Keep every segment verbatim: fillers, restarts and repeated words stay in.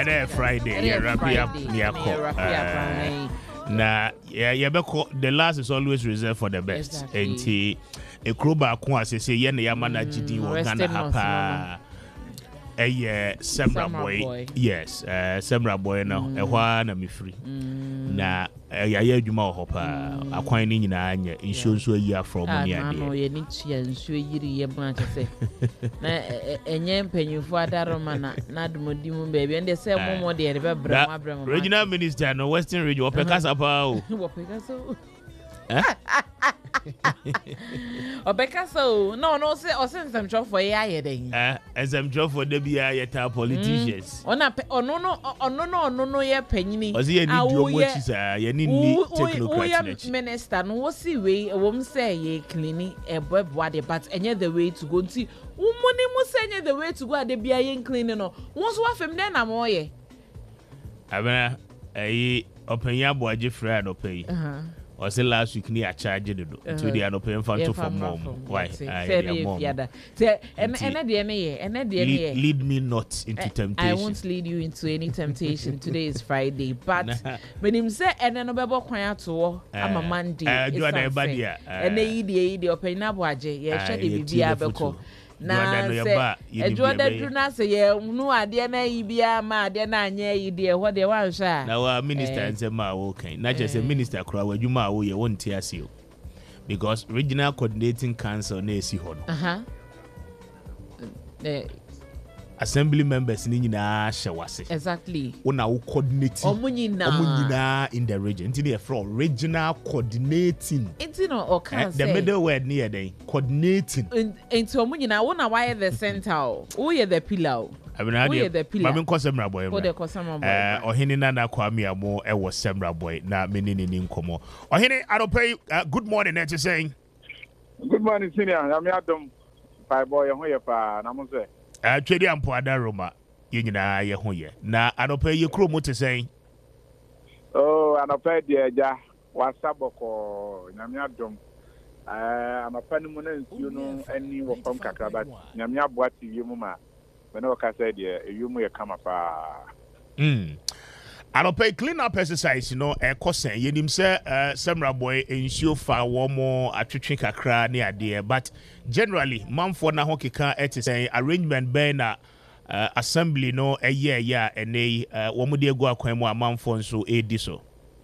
Friday, Friday, yeah, wrap up, yeah, na yeah, yeah, the last is always reserved for the best. And a crowbar, say, say, yeah, Yamana G D or Ghana Hapa. Eh, yeah, Semra boy. Yes, uh, Semra boy now. A one and me free. Na, yeah, yeah, you more hopper. A coin in Anya, it shows where you are from. I know you need to and swear you branch. Say, and yam pen you for that romana, not Modimu baby, and they say more dear, Regional Minister, no Western region, or Pecasapa. What Picasso? Or Picasso, no, no, say, or send some job for a day. Ah, as I'm job for the B I at our politicians. Or not, or no, no, or no, no, no, no, yeah, penny. Was he a need minister, no, see way, a woman say, ye, cleaning a web body, but any other way to go see. Woman must send the way to go at the B I and cleaning. Once one from then, I'm all ye. I mean, a open your boy, Jeffrey, and pay. Or say last week near charge it to the open fund for mom. Why? And and lead me not into temptation. I won't lead you into any temptation. Today is Friday, but when him say and then about quiet to I'm a Monday. And they eat the open up waje. Yes, she be abeko. Na say ejo da dru na say ye nu ade na ibia ma ade na anya ide ho de wan sha na wa minister nse ma wo kan na just a minister kura wadwuma wo ye won tie ase o because regional coordinating council na esi ho no aha eh assembly members ni nyina hye wase exactly una wo coordinating omunyina omunyina in the region nti dey from regional coordinating nti no o can say the middle word near dey coordinating nti omunyina wona why the center who ye the pillar I mean how the pillar mama nko Semra boy who the Semra boy eh ohene na na kwame amo e wo Semra boy na menini ni nkomo ohene aropay good morning na to saying good morning senior I'm Adam pai boy ho ye pa na mo say Uh, Trade ampo adaroma yenyina ye ho ye na anopa ye kro mo te sen oh anopa de eja wasaboko nyame adom eh anopa ni mo na nsuo no ani wo fam kakra ba nyame aboa T V mu ma me na ka say de ewimu ye kama pa mm anopa clean up exercise no e kosen yenim se Semra boy nsuo fa wo mo atwetwe kakra ne ade but generally manfo na ho keka etisen arrangement ben na uh, assembly no eye ya ene uh, wo mu de egu akwan mu amanfo nso edi so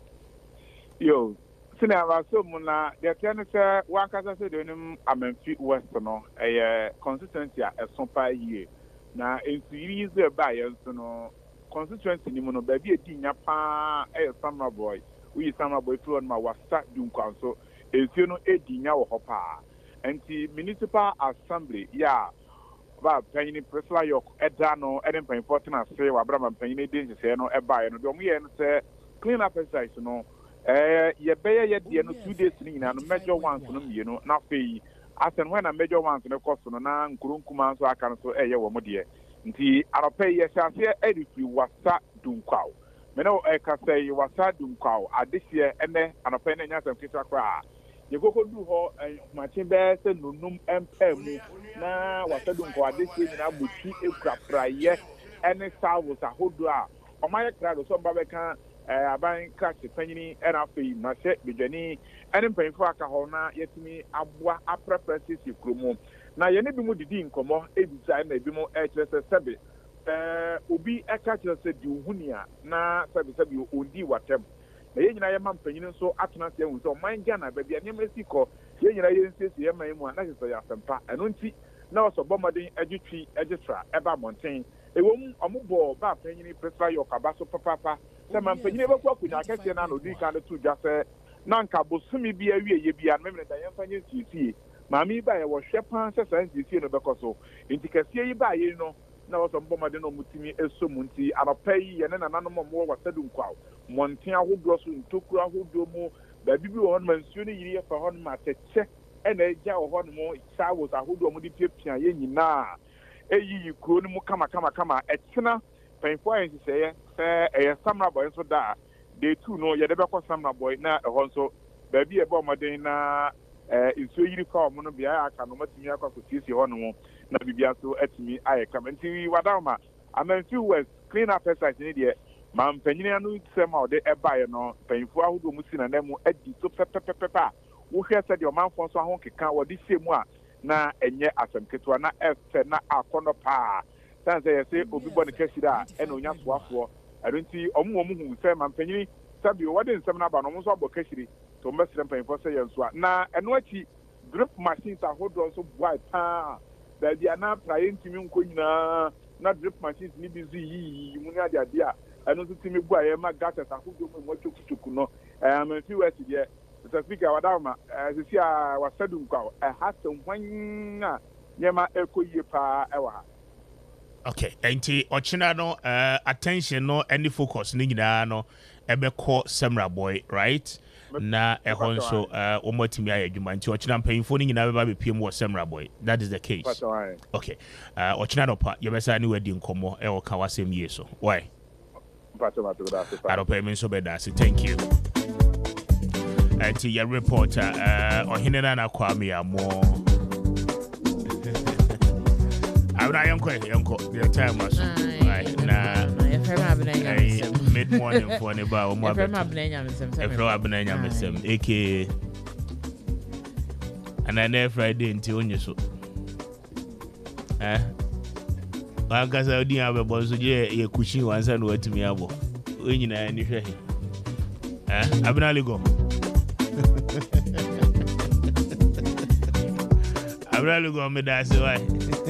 yo sina ba so mu na de ten se wan kasa se de nim Amenfi West no eye consistency a esompa yie na ensiri ze ba ye nso no constituency ni mu no ba bi edi nya pa eye Semra boy we Semra boy through on ma wasa dunkwan so ensio no edi nya wo hopa anti municipal assembly ya ba panyin Priscilla York eda no eden pan important ase wa brama panyin dey se no eba ye no de omo ye no se clean up exercise no eh ye beye ye de no two days ni na no major ones no mie no na fei asen when na major ones no cost no na nkurunkuma so aka no so eh ye wo mo de nti arope ye chance e refi wasa dunkwaw me no e ka say wasa dunkwaw adehie ene arope na nya sam kisa kwa ye koko du ho machin be se nunum empem na wasa dunkwaw adehie ni na buti ekura praye ene salvos ahodo a omaye krado so mba be kan aban crash panyini era afi ma se bedwani ene mpanfo aka ho na yetimi aboa apreferences ikromo na ye ne bi mu didi nkomo ebisa na bi mu e kire se sebe eh obi e ka kire se di ohunia na sebe sebe ondi watem na ye nyina ye ma mpanyini so atona se hu so man Ghana ba bia nyema siko ye nyina ye nsesi ye man mu na se ya sempa eno nti na oso bomaden agitwi agistra eba monten ewom omubo ba panyini Priscilla York abaso papa se man panyini be kwa kunya kese na no di kan to dwa se na nka bosumi bi awie ye bia na me da ye mfanye titi mami ba ye wo hwepa se san titi no bekoso nti kase yi ba ye no na oso bomaden no mutimi eso munti arapai ye na nananom mo wo wasadu nkwaw monten ahodo so ntokuru ahodo mu ba bibi wo hon mansuo ni yiri fa hon ma teche ena eja wo hon mo sawo ahodo mu di piapia ye nyina eyi yikro ni mu kama kama kama etena penfo ayen se ye se e Semra boy so da de tu no ye de be ko Semra boy na e hon so ba bi e ba moden na eh nsuo yiri fa mo no bia aka no matimi akwa ko tisi hon mo na bibia so atimi aye kam nti wadama Amenfi West clean up exercise ni de ma mpanyina no tsem a de eba ye no panyinfo ahodo mu si na na mu adi so pepepepepa wo hwe se de o manfo so ahon keka wo de se mu a na enye asem keto na efe na akono pa san say ye say obi bo ne kashira e na onya soafo adonti omo omo hu se ma mpanyini sabi wo de nsem na ba no mo so abo kashiri to mbesire mpanyinfo se ye nso a na eno achi drip machines ahodo so boy pa da dia na praye ntimi nko nyina na drip machines ni bizu yi mu nya dia dia eno so timi boy e ma gases ahodo mo mo chokuchoku no eh ma fi west dia the speaker wadama eh si a wasadu nkwa eh hasa hwanya nyema ekoyie pa ewa. Okay, enti ochina no uh, attention no any focus ni nyina no ebekọ Semra Boy, right? Na ehon so uh omotimi ayadwuma nti ochina mpanyimfo ni nyina beba bepiem wo Semra Boy. That is the case. Okay. Uh ochina no pa yebesa ni wedi nkomo e oka wasem yeso. Why? I don't pay me so bad. Thank you. Enti your reporter uh ohinena na kwame amo. Abra yonko yonko the time was right na mid morning for ne ba o mo abra efro abna nya mesem aka anane Friday nti onye so eh wa gasa odi abebo so je ye kushin wansa no watumi abo onyina ni hwe eh abna ligo abna ligo me da se why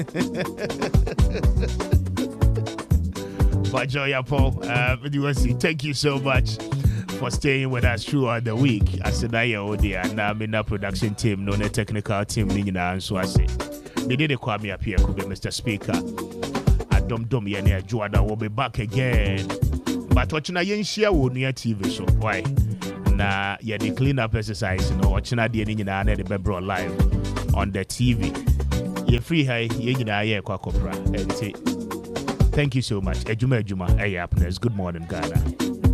Bajoya Paul, uh, thank you so much for staying with us throughout the week. I said, I am and I'm in the production team, no technical team, and so I say, they did call me up here, could be Mister Speaker. I don't dumb ya Joanna will be back again. But watching a young share would near T V, so why? Nah, yeah, the cleanup exercise, you know, watching a dear in an the member live on the T V. You're free, hey, you're in a year, Quakopra, and say, thank you so much. Ejuma Ejuma, hey, happiness. Good morning, Ghana.